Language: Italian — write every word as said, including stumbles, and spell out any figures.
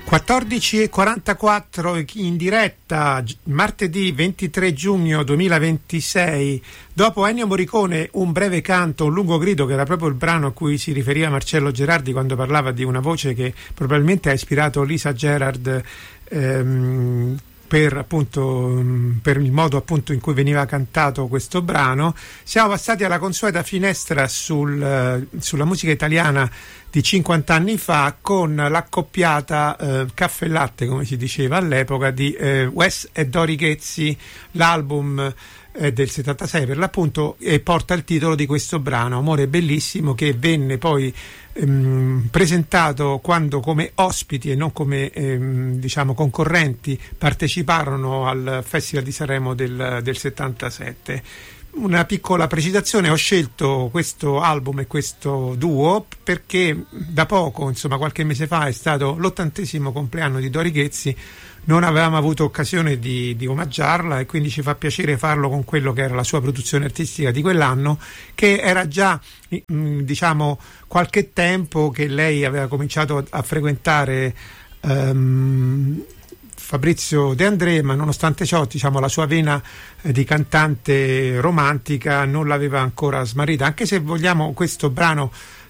quattordici e quarantaquattro in diretta martedì ventitré giugno duemilaventisei. Dopo Ennio Morricone, Un breve canto, un lungo grido, che era proprio il brano a cui si riferiva Marcello Gerardi quando parlava di una voce che probabilmente ha ispirato Lisa Gerrard ehm, per appunto per il modo appunto in cui veniva cantato questo brano. Siamo passati alla consueta finestra sul, sulla musica italiana di cinquanta anni fa, con l'accoppiata eh, caffè e latte, come si diceva all'epoca, di eh, Wes e Dori Ghezzi. L'album è del settantasei per l'appunto e porta il titolo di questo brano, Amore bellissimo, che venne poi ehm, presentato quando come ospiti e non come ehm, diciamo concorrenti parteciparono al Festival di Sanremo del, del settantasette. Una piccola precisazione: ho scelto questo album e questo duo perché da poco, insomma qualche mese fa, è stato l'ottantesimo compleanno di Dori Ghezzi. Non avevamo avuto occasione di, di omaggiarla e quindi ci fa piacere farlo con quello che era la sua produzione artistica di quell'anno, che era già diciamo qualche tempo che lei aveva cominciato a frequentare um, Fabrizio De André, ma nonostante ciò diciamo la sua vena eh, di cantante romantica non l'aveva ancora smarrita, anche se vogliamo questo brano